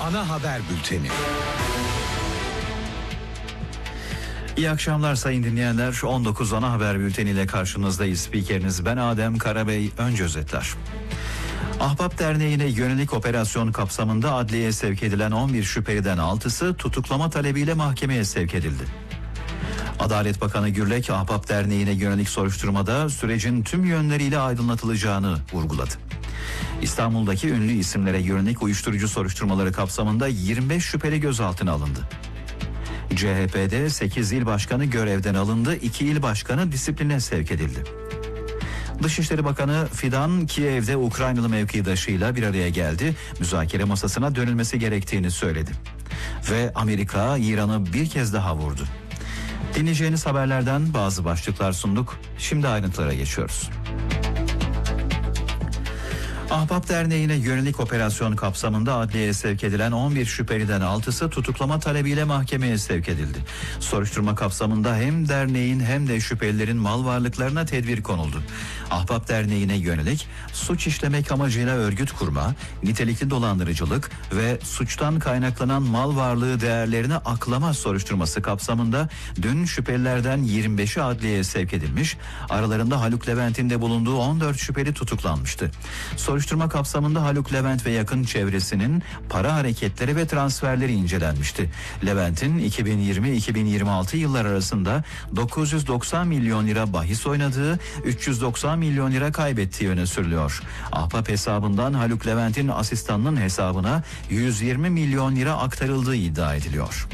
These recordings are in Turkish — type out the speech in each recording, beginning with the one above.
ana haber bülteni. İyi akşamlar sayın dinleyenler. 19 ana haber bülteniyle karşınızdayız. Spikeriniz ben Adem Karabey. Önce özetler. Ahbap Derneği'ne yönelik operasyon kapsamında adliyeye sevk edilen 11 şüpheliden 6'sı tutuklama talebiyle mahkemeye sevk edildi. Adalet Bakanı Gürlek, Ahbap Derneği'ne yönelik soruşturmada sürecin tüm yönleriyle aydınlatılacağını vurguladı. İstanbul'daki ünlü isimlere yönelik uyuşturucu soruşturmaları kapsamında 25 şüpheli gözaltına alındı. CHP'de 8 il başkanı görevden alındı, 2 il başkanı disipline sevk edildi. Dışişleri Bakanı Fidan, Kiev'de Ukraynalı mevkidaşıyla bir araya geldi, müzakere masasına dönülmesi gerektiğini söyledi. Ve Amerika, İran'ı bir kez daha vurdu. Dinleyeceğiniz haberlerden bazı başlıklar sunduk, şimdi ayrıntılara geçiyoruz. Ahbap Derneği'ne yönelik operasyon kapsamında adliyeye sevk edilen 11 şüpheliden 6'sı tutuklama talebiyle mahkemeye sevk edildi. Soruşturma kapsamında hem derneğin hem de şüphelilerin mal varlıklarına tedbir konuldu. Ahbap Derneği'ne yönelik suç işlemek amacıyla örgüt kurma, nitelikli dolandırıcılık ve suçtan kaynaklanan mal varlığı değerlerini aklama soruşturması kapsamında dün şüphelilerden 25'i adliyeye sevk edilmiş, aralarında Haluk Levent'in de bulunduğu 14 şüpheli tutuklanmıştı. Soruşturma kapsamında Haluk Levent ve yakın çevresinin para hareketleri ve transferleri incelenmişti. Levent'in 2020-2026 yıllar arasında 990 milyon lira bahis oynadığı, 390 milyon lira kaybettiği öne sürülüyor. Ahbap hesabından Haluk Levent'in asistanının hesabına 120 milyon lira aktarıldığı iddia ediliyor.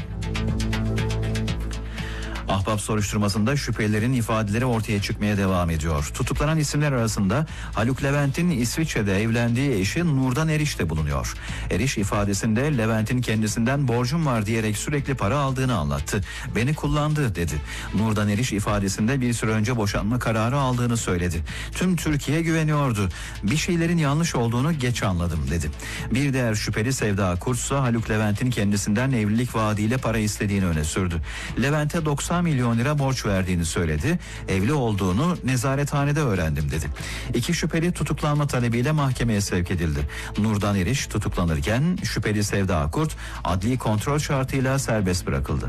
Ahbap soruşturmasında şüphelilerin ifadeleri ortaya çıkmaya devam ediyor. Tutuklanan isimler arasında Haluk Levent'in İsviçre'de evlendiği eşi Nurdan Eriş de bulunuyor. Eriş ifadesinde Levent'in kendisinden borcum var diyerek sürekli para aldığını anlattı. Beni kullandı dedi. Nurdan Eriş ifadesinde bir süre önce boşanma kararı aldığını söyledi. Tüm Türkiye güveniyordu. Bir şeylerin yanlış olduğunu geç anladım dedi. Bir diğer şüpheli Sevda Kurt ise Haluk Levent'in kendisinden evlilik vaadiyle para istediğini öne sürdü. Levent'e 90 milyon lira borç verdiğini söyledi. Evli olduğunu nezarethanede öğrendim dedi. 2 şüpheli tutuklanma talebiyle mahkemeye sevk edildi. Nurdan Eriş tutuklanırken şüpheli Sevda Akurt adli kontrol şartıyla serbest bırakıldı.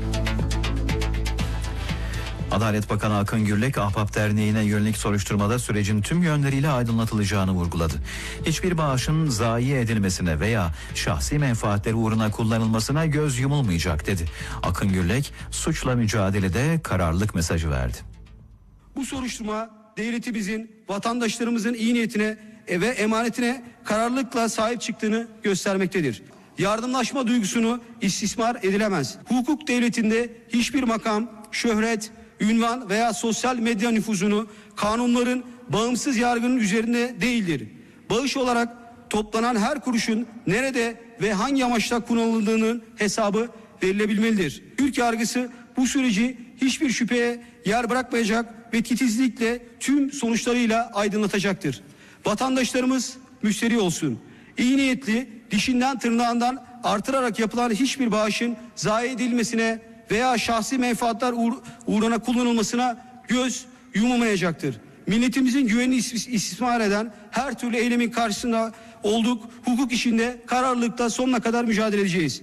Adalet Bakanı Akın Gürlek, Ahbap Derneği'ne yönelik soruşturmada sürecin tüm yönleriyle aydınlatılacağını vurguladı. Hiçbir bağışın zayi edilmesine veya şahsi menfaatleri uğruna kullanılmasına göz yumulmayacak dedi. Akın Gürlek, suçla mücadelede kararlılık mesajı verdi. Bu soruşturma devletimizin, vatandaşlarımızın iyi niyetine ve emanetine kararlılıkla sahip çıktığını göstermektedir. Yardımlaşma duygusunu istismar edilemez. Hukuk devletinde hiçbir makam, şöhret, ünvan veya sosyal medya nüfuzunu kanunların, bağımsız yargının üzerinde değildir. Bağış olarak toplanan her kuruşun nerede ve hangi amaçla kullanıldığının hesabı verilebilmelidir. Türk yargısı bu süreci hiçbir şüpheye yer bırakmayacak ve titizlikle tüm sonuçlarıyla aydınlatacaktır. Vatandaşlarımız müşteri olsun. İyi niyetli, dişinden tırnağından artırarak yapılan hiçbir bağışın zayi edilmesine veya şahsi menfaatler uğruna kullanılmasına göz yumulmayacaktır. Milletimizin güvenini istismar eden her türlü eylemin karşısında olduk. Hukuk işinde kararlılıkla sonuna kadar mücadele edeceğiz.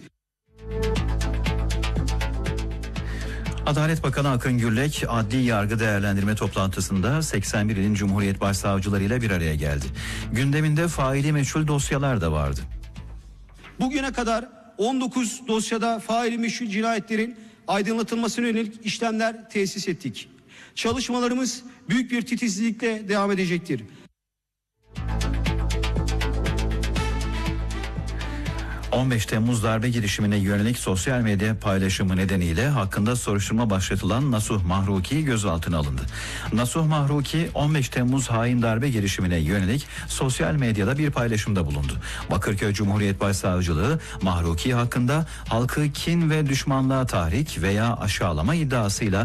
Adalet Bakanı Akın Gürlek, adli yargı değerlendirme toplantısında 81 ilin Cumhuriyet Başsavcılarıyla bir araya geldi. Gündeminde faili meçhul dosyalar da vardı. Bugüne kadar 19 dosyada faili meçhul cinayetlerin aydınlatılmasına yönelik işlemler tesis ettik. Çalışmalarımız büyük bir titizlikle devam edecektir. 15 Temmuz darbe girişimine yönelik sosyal medya paylaşımı nedeniyle hakkında soruşturma başlatılan Nasuh Mahruki gözaltına alındı. Nasuh Mahruki 15 Temmuz hain darbe girişimine yönelik sosyal medyada bir paylaşımda bulundu. Bakırköy Cumhuriyet Başsavcılığı Mahruki hakkında halkı kin ve düşmanlığa tahrik veya aşağılama iddiasıyla